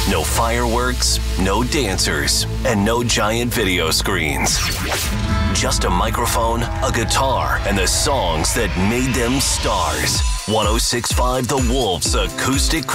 No fireworks, no dancers, and no giant video screens. Just a microphone, a guitar, and the songs that made them stars. 106.5 The Wolves Acoustic